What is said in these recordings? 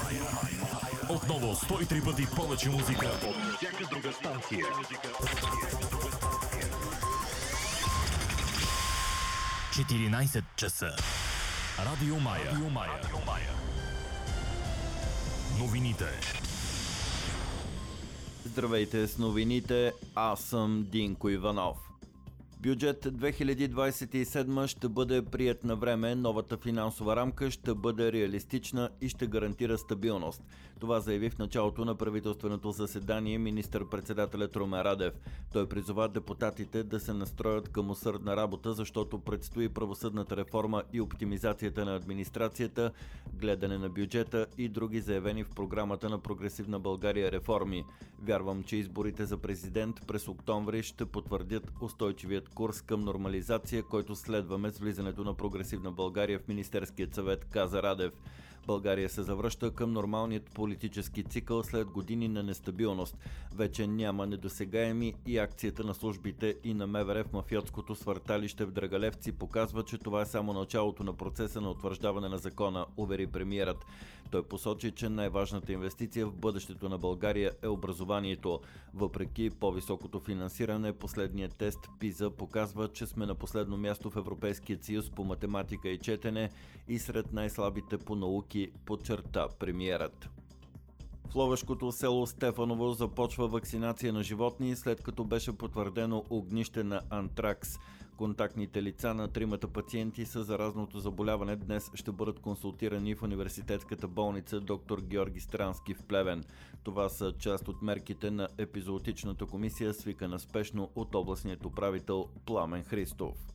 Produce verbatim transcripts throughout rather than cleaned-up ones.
Отново сто и три пъти повече музика от всяка друга станция. четиринайсет часа. Радио Мая. Радио Мая. Радио Мая. Новините. Здравейте с новините, аз съм Динко Иванов. Бюджет две хиляди двайсет и седма ще бъде приет на време, новата финансова рамка ще бъде реалистична и ще гарантира стабилност. Това заяви в началото на правителственото заседание министър-председателят Румен Радев. Той призова депутатите да се настроят към усърдна работа, защото предстои правосъдната реформа и оптимизацията на администрацията, гледане на бюджета и други заявени в програмата на Прогресивна България реформи. Вярвам, че изборите за президент през октомври ще потвърдят устойчивият курс към нормализация, който следваме с влизането на Прогресивна България в Министерският съвет, каза Радев. България се завръща към нормалният политически цикъл след години на нестабилност. Вече няма недосегаеми и акцията на службите и на МВР в мафиотското свърталище в Драгалевци показва, че това е само началото на процеса на утвърждаване на закона, увери премиерът. Той посочи, че най-важната инвестиция в бъдещето на България е образованието. Въпреки по-високото финансиране, последният тест ПИЗА показва, че сме на последно място в Европейския съюз по математика и четене и сред най-слабите по науки, подчерта премиерът. В ловешкото село Стефаново започва вакцинация на животни, след като беше потвърдено огнище на антракс. Контактните лица на тримата пациенти с заразното заболяване днес ще бъдат консултирани в университетската болница доктор Георги Странски в Плевен. Това са част от мерките на епизоотичната комисия, свикана спешно от областният управител Пламен Христов.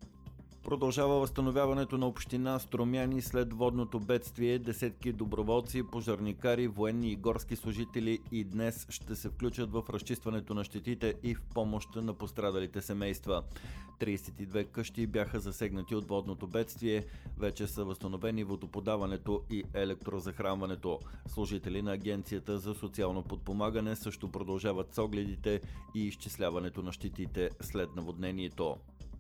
Продължава възстановяването на община Струмяни след водното бедствие. Десетки доброволци, пожарникари, военни и горски служители и днес ще се включат в разчистването на щетите и в помощ на пострадалите семейства. трийсет и две къщи бяха засегнати от водното бедствие. Вече са възстановени водоподаването и електрозахранването. Служители на Агенцията за социално подпомагане също продължават с огледите и изчисляването на щетите след наводнението.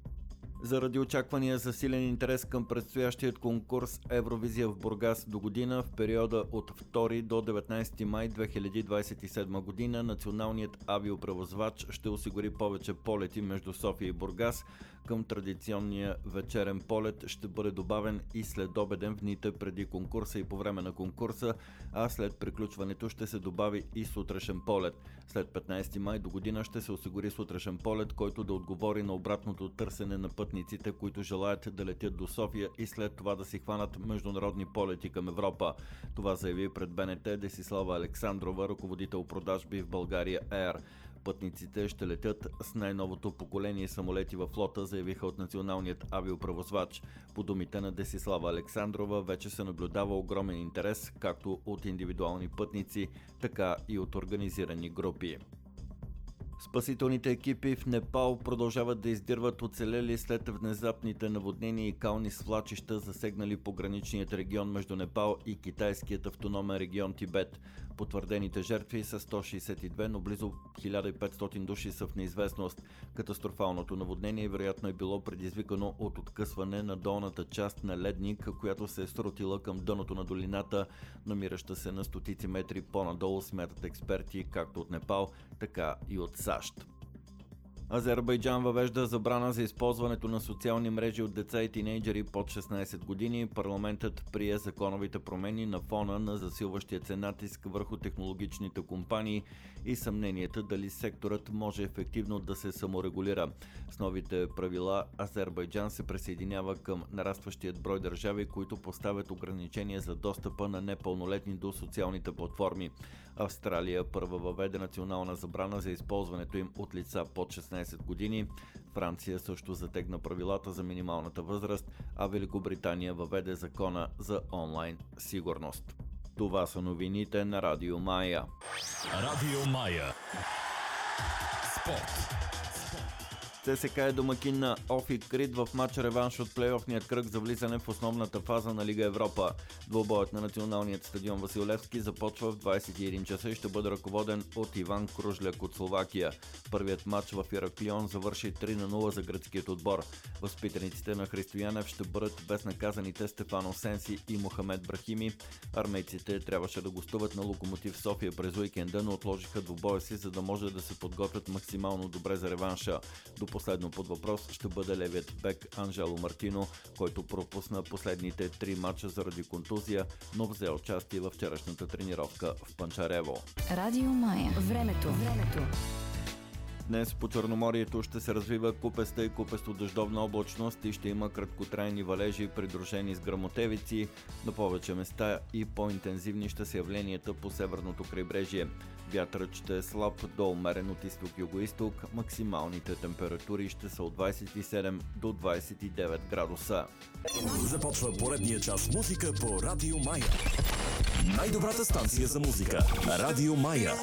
Заради очаквания за силен интерес към предстоящият конкурс Евровизия в Бургас до година, в периода от втори до деветнайсети май две хиляди двайсет и седма година, националният авиопревозвач ще осигури повече полети между София и Бургас. Към традиционния вечерен полет ще бъде добавен и следобеден в дните преди конкурса и по време на конкурса, а след приключването ще се добави и сутрешен полет. След петнайсети май до година ще се осигури сутрешен полет, който да отговори на обратното търсене на пътниците, които желаят да летят до София и след това да си хванат международни полети към Европа. Това заяви пред БНТ Десислава Александрова, ръководител продажби в България Air. Пътниците ще летят с най-новото поколение самолети във флота, заявиха от националният авиопревозвач. По думите на Десислава Александрова вече се наблюдава огромен интерес както от индивидуални пътници, така и от организирани групи. Спасителните екипи в Непал продължават да издирват оцелели след внезапните наводнения и кални свлачища, засегнали пограничният регион между Непал и китайският автономен регион Тибет. Потвърдените жертви са сто шейсет и две, но близо хиляда и петстотин души са в неизвестност. Катастрофалното наводнение вероятно е било предизвикано от откъсване на долната част на ледник, която се е срутила към дъното на долината, намираща се на стотици метри по-надолу, смятат експерти както от Непал, така и от САЩ. Азербайджан въвежда забрана за използването на социални мрежи от деца и тинейджери под шестнайсет години. Парламентът прие законовите промени на фона на засилващия се натиск върху технологичните компании и съмненията дали секторът може ефективно да се саморегулира. С новите правила Азербайджан се присъединява към нарастващият брой държави, които поставят ограничения за достъпа на непълнолетни до социалните платформи. Австралия първа въведе национална забрана за използването им от лица под шестнайсет години. Франция също затегна правилата за минималната възраст, а Великобритания въведе закона за онлайн сигурност. Това са новините на Радио Мая. Радио Мая. Спорт. ЦСКА е домакин на Офи Крит в матч реванш от плейофният кръг за влизане в основната фаза на Лига Европа. Двубоят на националният стадион Васил Левски започва в двадесет и един часа и ще бъде ръководен от Иван Кружляк от Словакия. Първият матч в Ираклион завърши три на нула за гръцкият отбор. Възпитаниците на Христо Янев ще бъдат без наказаните Стефано Сенси и Мохамед Брахими. Армейците трябваше да гостуват на Локомотив София през уикенда, но отложиха двубоя си, за да може да се подготвят максимално добре за реванша. До последно под въпрос ще бъде левият бек Анжело Мартино, който пропусна последните три мача заради контузия, но взе участие във вчерашната тренировка в Панчарево. Радио Мая. Времето. Времето. Днес по Черноморието ще се развива купеста и купесто-дъждовна облачност и ще има краткотрайни валежи, придружени с гръмотевици. На повече места и по-интензивни ще са явленията по северното крайбрежие. Вятърът ще е слаб до умерен от изток-югоизток. Максималните температури ще са от двадесет и седем до двадесет и девет градуса. Започва поредния час музика по Радио Мая. Най-добрата станция за музика. Радио Мая.